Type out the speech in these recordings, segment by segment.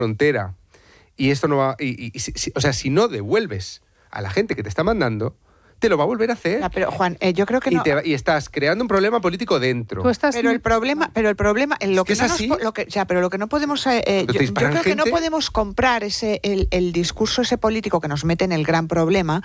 frontera y esto no va... o sea, si no devuelves a la gente que te está mandando, te lo va a volver a hacer. Pero Juan, yo creo que no. Y estás creando un problema político dentro. Pero el problema, lo que no podemos, yo creo que no podemos comprar el discurso ese político que nos mete en el gran problema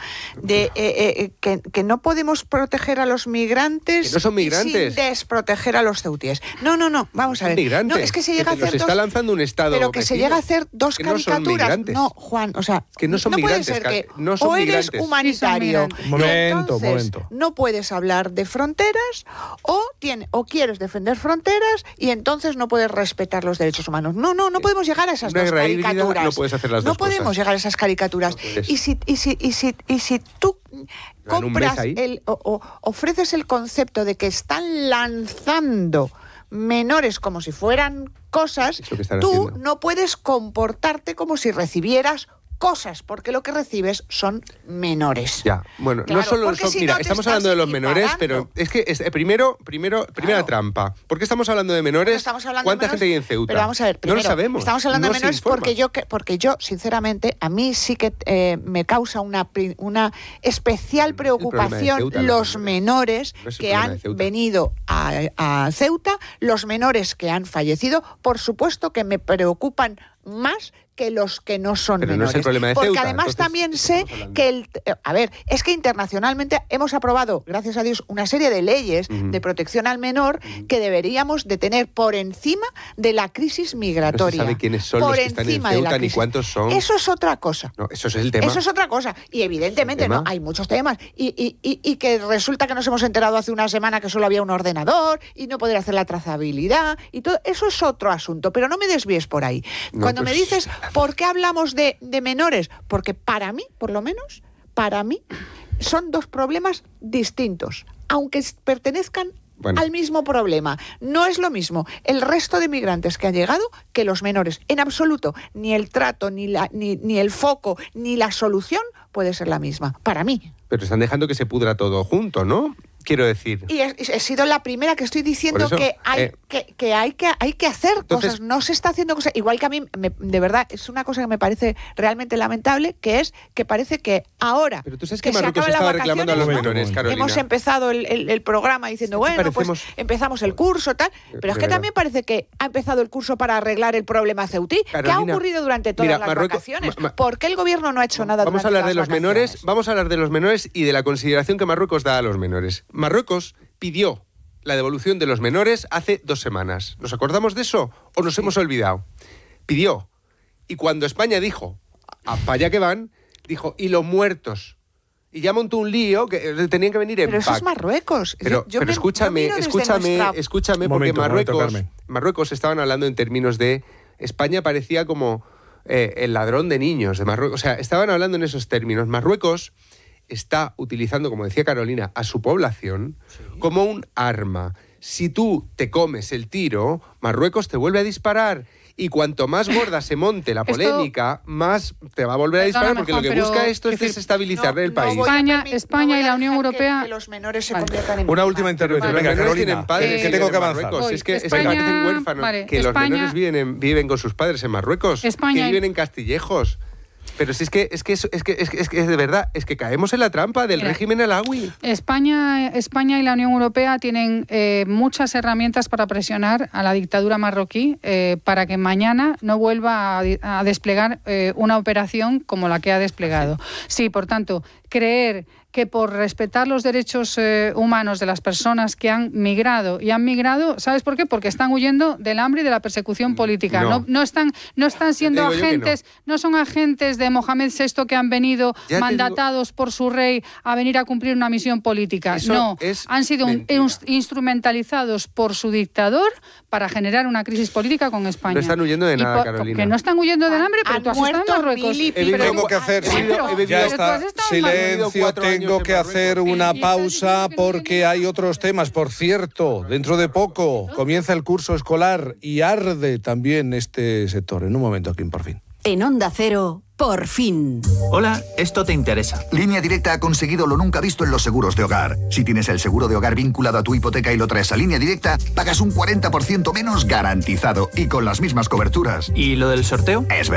de que no podemos proteger a los migrantes, que no son migrantes, sin desproteger a los ceutíes. No, vamos a ver. Migrantes, no, es que se llega a hacer está lanzando un estado pero que vecino, se llega a hacer dos que caricaturas. No, Juan, o sea, que no son migrantes, puede ser que no son o eres migrantes. humanitario. Momento. No puedes hablar de fronteras o quieres defender fronteras y entonces no puedes respetar los derechos humanos. No podemos llegar a esas dos caricaturas. No puedes hacer las dos cosas. No podemos llegar a esas caricaturas. No y si tú compras o ofreces el concepto de que están lanzando menores como si fueran cosas, tú no puedes comportarte como si recibieras cosas, porque lo que recibes son menores. Ya, bueno, claro, no solo mira, estamos hablando de los menores, pero es que primera trampa. ¿Por qué estamos hablando de menores? ¿Cuánta gente hay en Ceuta? Pero vamos a ver, primero, no lo sabemos. Estamos hablando de menores porque yo, sinceramente, a mí sí que me causa una especial preocupación Ceuta, los menores que han venido a Ceuta, los menores que han fallecido, por supuesto que me preocupan más que los que no son pero menores. No es el problema de porque Ceuta, además entonces, también sé que es que internacionalmente hemos aprobado, gracias a Dios, una serie de leyes de protección al menor que deberíamos de tener por encima de la crisis migratoria. No se sabe quiénes son los que están en Ceuta ni cuántos son. Eso es otra cosa. No, eso es el tema. Eso es otra cosa. Y evidentemente no, hay muchos temas. Y que resulta que nos hemos enterado hace una semana que solo había un ordenador y no poder hacer la trazabilidad y todo. Eso es otro asunto, pero no me desvíes por ahí. Cuando me dices, ¿por qué hablamos de menores? Porque para mí, por lo menos, son dos problemas distintos, aunque pertenezcan al mismo problema. No es lo mismo el resto de migrantes que han llegado que los menores. En absoluto, ni el trato, ni el foco, ni la solución puede ser la misma, para mí. Pero están dejando que se pudra todo junto, ¿no? Quiero decir. Y he sido la primera que estoy diciendo que hay que hacer cosas. No se está haciendo cosas. Igual que a mí, de verdad, es una cosa que me parece realmente lamentable, que es que parece que ahora. Pero tú sabes que Marruecos estaba reclamando a los menores, Carolina. Hemos empezado el programa diciendo, pues empezamos el curso, tal. Pero es que también parece que ha empezado el curso para arreglar el problema ceutí. ¿Qué ha ocurrido durante todas las vacaciones? ¿Por qué el gobierno no ha hecho nada durante las vacaciones? Vamos a hablar de los menores y de la consideración que Marruecos da a los menores. Marruecos pidió la devolución de los menores hace 2 semanas. ¿Nos acordamos de eso o nos hemos olvidado? Pidió. Y cuando España dijo, para allá que van, dijo, ¿y los muertos? Y ya montó un lío que tenían que venir en Pero eso es Marruecos. Pero escúchame, porque Marruecos estaban hablando en términos de España parecía como el ladrón de niños de Marruecos. O sea, estaban hablando en esos términos. Marruecos está utilizando, como decía Carolina, a su población como un arma. Si tú te comes el tiro, Marruecos te vuelve a disparar. Y cuanto más gorda se monte la polémica, más te va a volver a disparar, porque lo que busca esto es desestabilizar el país. España y la Unión Europea... Que los menores se conviertan en... Una última intervención. Venga, Carolina, tienen padres que tengo que avanzar. Es que parecen huérfanos. Que los menores viven con sus padres en Marruecos. Que viven en Castillejos. Pero si es que de verdad, es que caemos en la trampa del régimen alawi. España y la Unión Europea tienen muchas herramientas para presionar a la dictadura marroquí para que mañana no vuelva a desplegar una operación como la que ha desplegado. Sí, por tanto, creer que por respetar los derechos humanos de las personas que han migrado, ¿sabes por qué? Porque están huyendo del hambre y de la persecución política. No están siendo agentes, no son agentes de Mohamed VI que han venido mandatados por su rey a venir a cumplir una misión política. Han sido instrumentalizados por su dictador para generar una crisis política con España. No están huyendo de nada, Carolina. Que no están huyendo del hambre, pero tú has estado en Marruecos. Tengo que hacer... Ya está. Silencio, tengo que hacer una pausa porque hay otros temas. Por cierto, dentro de poco comienza el curso escolar y arde también este sector. En un momento, aquí, por fin. En Onda Cero, por fin. Hola, esto te interesa. Línea Directa ha conseguido lo nunca visto en los seguros de hogar. Si tienes el seguro de hogar vinculado a tu hipoteca y lo traes a Línea Directa, pagas un 40% menos garantizado y con las mismas coberturas. ¿Y lo del sorteo? Es